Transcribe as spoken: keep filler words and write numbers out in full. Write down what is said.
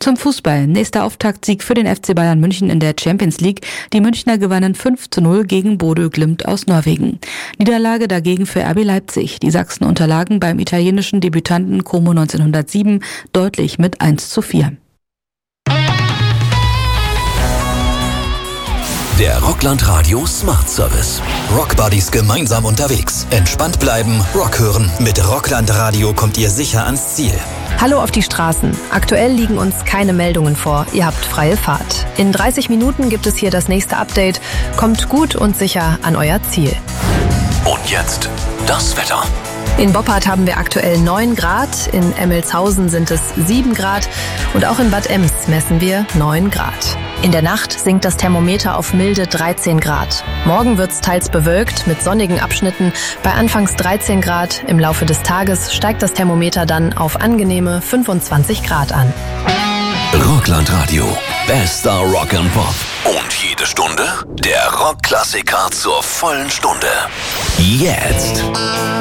Zum Fußball. Nächster Auftaktsieg für den F C Bayern München in der Champions League. Die Münchner gewannen fünf zu null gegen Bodø Glimt aus Norwegen. Niederlage dagegen für R B Leipzig. Die Sachsen unterlagen beim italienischen Debütanten Como neunzehnhundertsieben deutlich mit eins zu vier. Der Rockland Radio Smart Service. Rock Buddies gemeinsam unterwegs. Entspannt bleiben, Rock hören. Mit Rockland Radio kommt ihr sicher ans Ziel. Hallo auf die Straßen. Aktuell liegen uns keine Meldungen vor. Ihr habt freie Fahrt. In dreißig Minuten gibt es hier das nächste Update. Kommt gut und sicher an euer Ziel. Und jetzt das Wetter. In Boppard haben wir aktuell neun Grad, in Emmelshausen sind es sieben Grad und auch in Bad Ems messen wir neun Grad. In der Nacht sinkt das Thermometer auf milde dreizehn Grad. Morgen wird's teils bewölkt mit sonnigen Abschnitten bei anfangs dreizehn Grad. Im Laufe des Tages steigt das Thermometer dann auf angenehme fünfundzwanzig Grad an. Rockland Radio. Bester Rock and Pop. Und jede Stunde der Rockklassiker zur vollen Stunde. Jetzt.